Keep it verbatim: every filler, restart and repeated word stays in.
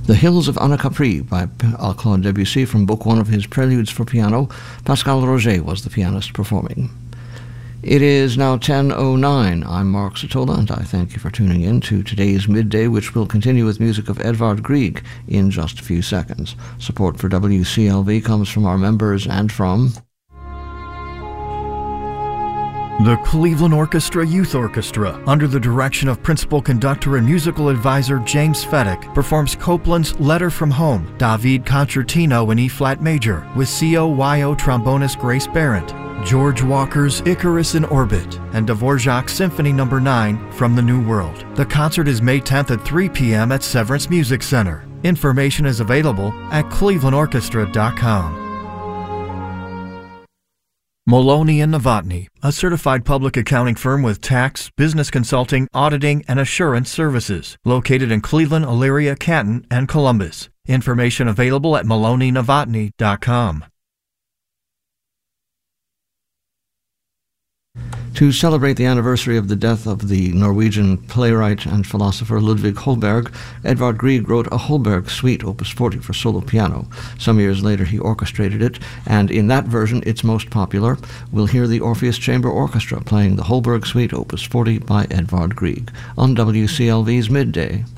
The Hills of Anacapri by Claude Debussy from Book One of his Preludes for Piano. Pascal Roger was the pianist performing. It is now ten oh nine. I'm Mark Satola, and I thank you for tuning in to today's Midday, which will continue with music of Edvard Grieg in just a few seconds. Support for W C L V comes from our members and from the Cleveland Orchestra Youth Orchestra, under the direction of principal conductor and musical advisor James Fedek, performs Copland's Letter from Home, David Concertino in E-flat major, with C O Y O trombonist Grace Barrett, George Walker's Icarus in Orbit, and Dvorak's Symphony number nine from the New World. The concert is May tenth at three p.m. at Severance Music Center. Information is available at cleveland orchestra dot com. Maloney and Novotny, a certified public accounting firm with tax, business consulting, auditing, and assurance services, located in Cleveland, Elyria, Canton, and Columbus. Information available at maloney novotny dot com. To celebrate the anniversary of the death of the Norwegian playwright and philosopher Ludvig Holberg, Edvard Grieg wrote a Holberg Suite, Opus forty, for solo piano. Some years later he orchestrated it, and in that version, its most popular, we'll hear the Orpheus Chamber Orchestra playing the Holberg Suite, Opus forty by Edvard Grieg, on W C L V's Midday.